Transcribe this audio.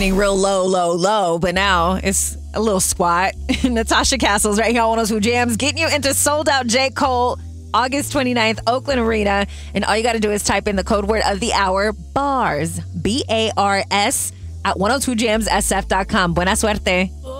real low, low, low, but now it's a little squat. Natasha Castles right here on 102 Jams, getting you into sold out J. Cole, August 29th, Oakland Arena. And all you got to do is type in the code word of the hour, BARS, BARS, at 102jamssf.com. Buena suerte.